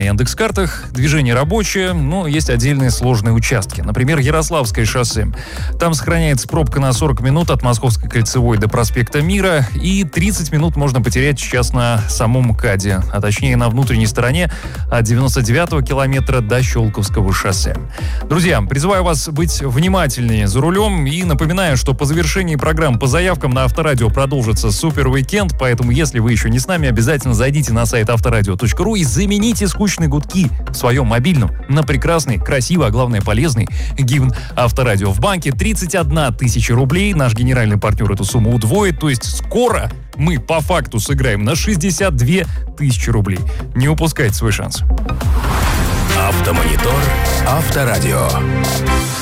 Яндекс.Картах движение рабочее, но есть отдельные сложные участки. Например, Ярославское шоссе. Там сохраняется пробка на 40 минут от Московской кольцевой до проспекта Мира, и 30 минут можно потерять сейчас на самом МКАДе, а точнее на внутренней стороне от 99-го километра до Щелковского шоссе. Друзья, призываю вас быть внимательнее за рулем и напоминаю, что по завершении программ по заявкам на Авторадио продолжится супер уикенд, поэтому если вы еще не с нами, обязательно зайдите на сайт авторадио.ру и замените скучные гудки в своем мобильном на прекрасный, красивый, а главное полезный гимн Авторадио. В банке 31 тысяча рублей. Наш генеральный партнер эту сумму удвоит, то есть скоро мы по факту сыграем на 62 тысячи рублей. Не упускайте свой шанс. Автомонитор Авторадио.